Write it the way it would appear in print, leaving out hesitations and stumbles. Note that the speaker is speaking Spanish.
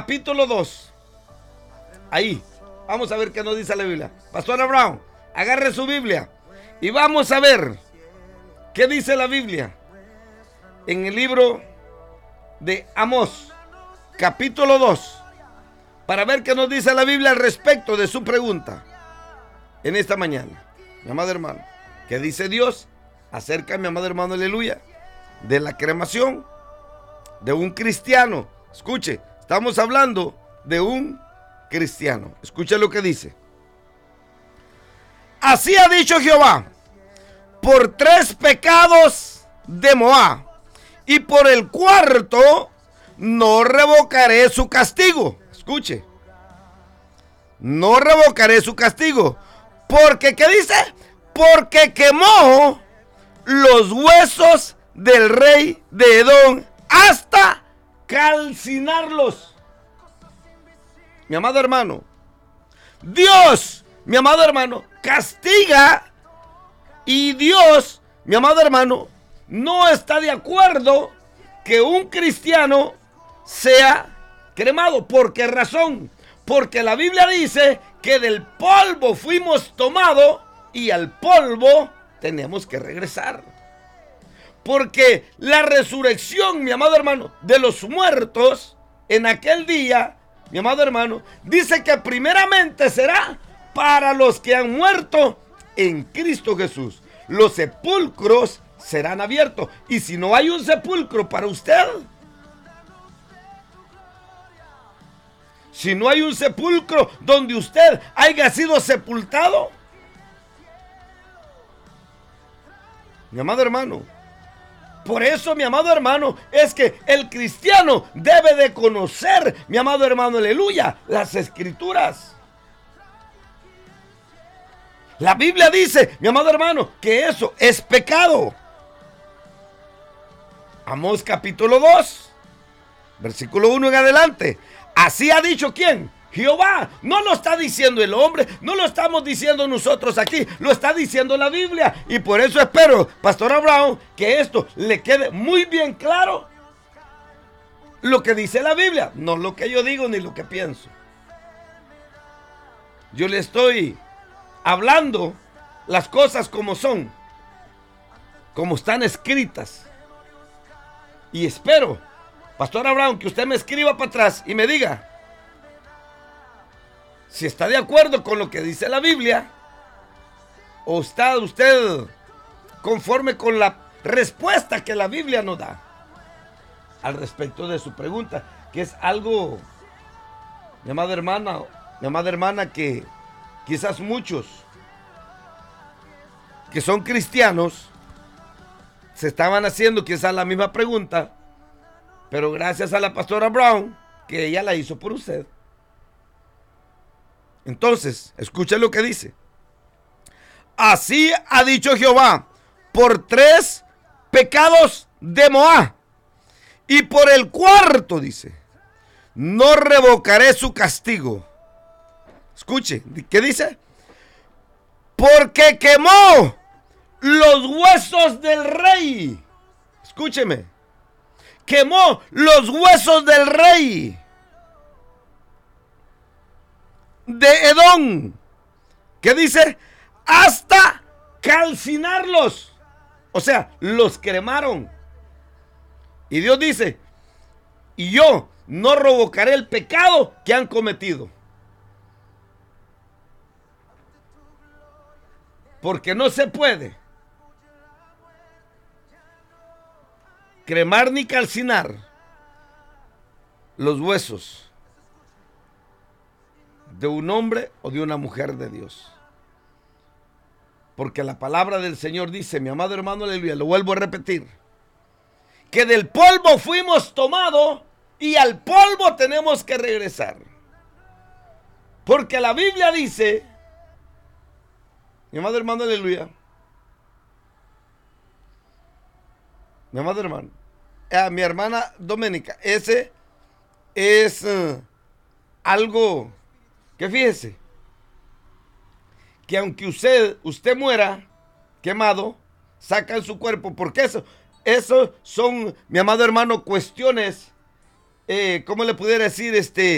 capítulo 2. Ahí, vamos a ver qué nos dice la Biblia. Pastor Abraham, agarre su Biblia y vamos a ver qué dice la Biblia en el libro de Amós, capítulo 2, para ver qué nos dice la Biblia al respecto de su pregunta en esta mañana. Mi amado hermano, ¿qué dice Dios acerca, mi amado hermano, aleluya, de la cremación de un cristiano? Escuche, estamos hablando de un cristiano. Escuche lo que dice. Así ha dicho Jehová: por 3 pecados de Moab, y por el 4 no revocaré su castigo. Escuche, no revocaré su castigo. Porque, ¿qué dice? Porque quemó los huesos del rey de Edom hasta calcinarlos. Mi amado hermano, Dios, mi amado hermano, castiga, y Dios, mi amado hermano, no está de acuerdo que un cristiano sea cremado. ¿Por qué razón? Porque la Biblia dice que del polvo fuimos tomados y al polvo tenemos que regresar. Porque la resurrección, mi amado hermano, de los muertos en aquel día, mi amado hermano, dice que primeramente será para los que han muerto en Cristo Jesús. Los sepulcros serán abiertos. Y si no hay un sepulcro para usted, si no hay un sepulcro donde usted haya sido sepultado, mi amado hermano, por eso, mi amado hermano, es que el cristiano debe de conocer, mi amado hermano, aleluya, las escrituras. La Biblia dice, mi amado hermano, que eso es pecado. Amós capítulo 2, versículo 1 en adelante. Así ha dicho ¿quién? Jehová. No lo está diciendo el hombre, no lo estamos diciendo nosotros aquí, lo está diciendo la Biblia. Y por eso espero, Pastor Abraham, que esto le quede muy bien claro lo que dice la Biblia, no lo que yo digo ni lo que pienso. Yo le estoy hablando las cosas como son, como están escritas. Y espero, Pastor Abraham, que usted me escriba para atrás y me diga si está de acuerdo con lo que dice la Biblia, o está usted conforme con la respuesta que la Biblia nos da al respecto de su pregunta, que es algo, mi amada hermana, que quizás muchos que son cristianos se estaban haciendo quizás la misma pregunta, pero gracias a la pastora Brown, que ella la hizo por usted. Entonces, escuche lo que dice. Así ha dicho Jehová: por 3 pecados de Moab, y por el 4, dice, no revocaré su castigo. Escuche, ¿qué dice? Porque quemó los huesos del rey. Escúcheme. Quemó los huesos del rey de Edom. ¿Qué dice? Hasta calcinarlos. O sea, los cremaron. Y Dios dice: y yo no revocaré el pecado que han cometido. Porque no se puede cremar ni calcinar los huesos de un hombre o de una mujer de Dios. Porque la palabra del Señor dice, mi amado hermano, aleluya, lo vuelvo a repetir, que del polvo fuimos tomados y al polvo tenemos que regresar. Porque la Biblia dice, mi amado hermano, aleluya, mi amado hermano, mi hermana Doménica, ese es algo que fíjese, que aunque usted muera quemado, sacan su cuerpo, porque eso son, mi amado hermano, cuestiones, ¿cómo le pudiera decir?